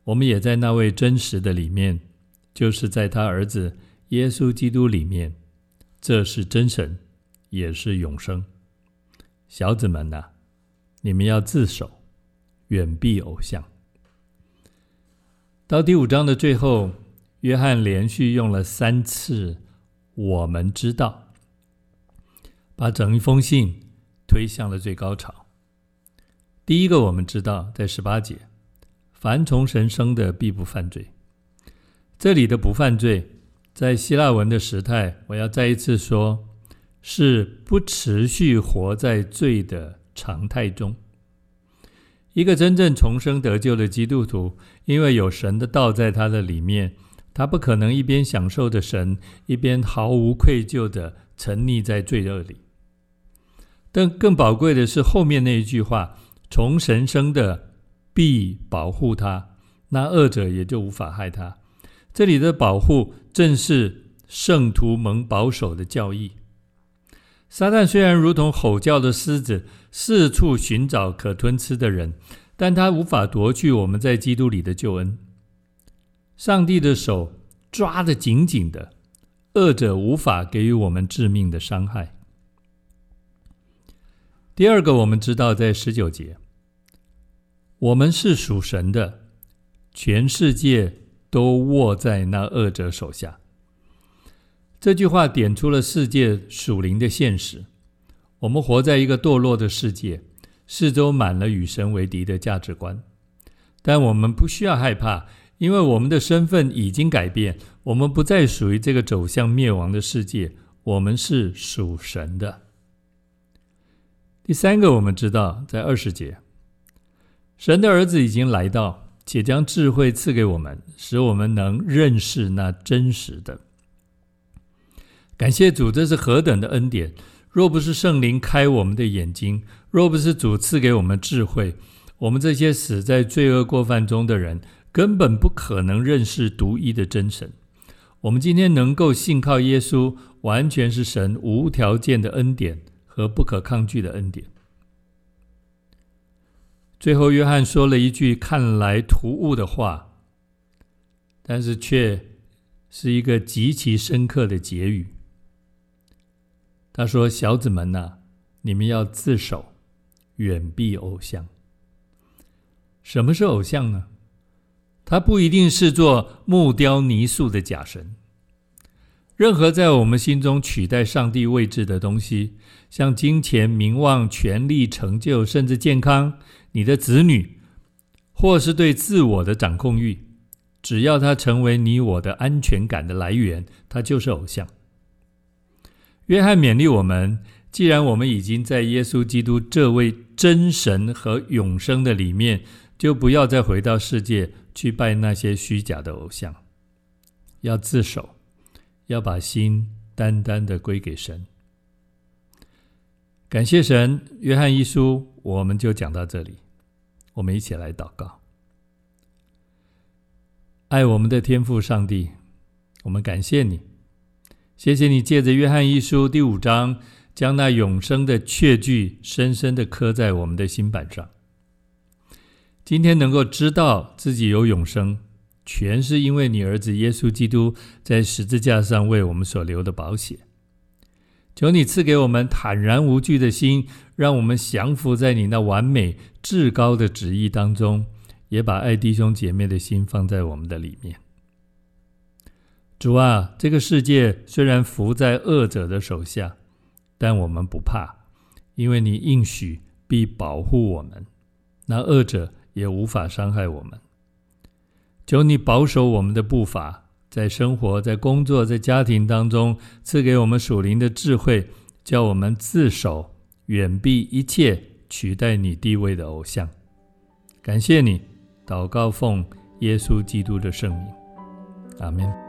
我们也在那位真实的里面，就是在他儿子耶稣基督里面。这是真神，也是永生。小子们啊，你们要自守，远避偶像。到第5章的最后，约翰连续用了3次我们知道，把整一封信推向了最高潮。第一个我们知道在18节，凡从神生的必不犯罪。这里的不犯罪，在希腊文的时态，我要再一次说，是不持续活在罪的常态中。一个真正重生得救的基督徒，因为有神的道在他的里面，他不可能一边享受着神，一边毫无愧疚地沉溺在罪恶里。但更宝贵的是后面那一句话，从神生的必保护他，那恶者也就无法害他。这里的保护正是圣徒蒙保守的教义。撒旦虽然如同吼叫的狮子，四处寻找可吞吃的人，但他无法夺去我们在基督里的救恩。上帝的手抓得紧紧的，恶者无法给予我们致命的伤害。第二个我们知道在19节，我们是属神的，全世界都握在那恶者手下。这句话点出了世界属灵的现实。我们活在一个堕落的世界，四周满了与神为敌的价值观。但我们不需要害怕，因为我们的身份已经改变，我们不再属于这个走向灭亡的世界，我们是属神的。第三个我们知道在20节，神的儿子已经来到，且将智慧赐给我们，使我们能认识那真实的。感谢主，这是何等的恩典！若不是圣灵开我们的眼睛，若不是主赐给我们智慧，我们这些死在罪恶过犯中的人，根本不可能认识独一的真神。我们今天能够信靠耶稣，完全是神无条件的恩典和不可抗拒的恩典。最后约翰说了一句看来突兀的话，但是却是一个极其深刻的结语。他说，小子们啊，你们要自守，远避偶像。什么是偶像呢？它不一定是做木雕泥塑的假神。任何在我们心中取代上帝位置的东西，像金钱、名望、权力、成就，甚至健康，你的子女，或是对自我的掌控欲，只要它成为你我的安全感的来源，它就是偶像。约翰勉励我们，既然我们已经在耶稣基督这位真神和永生的里面，就不要再回到世界去拜那些虚假的偶像，要自守，要把心单单的归给神。感谢神，约翰一书我们就讲到这里，我们一起来祷告。爱我们的天父上帝，我们感谢你，谢谢你借着约翰一书第5章，将那永生的确据深深地刻在我们的心板上。今天能够知道自己有永生，全是因为你儿子耶稣基督在十字架上为我们所流的宝血。求你赐给我们坦然无惧的心，让我们降服在你那完美至高的旨意当中，也把爱弟兄姐妹的心放在我们的里面。主啊，这个世界虽然伏在恶者的手下，但我们不怕，因为你应许必保护我们，那恶者也无法伤害我们。求你保守我们的步伐，在生活、在工作、在家庭当中，赐给我们属灵的智慧，叫我们自守，远避一切取代你地位的偶像。感谢你，祷告奉耶稣基督的圣名，阿们。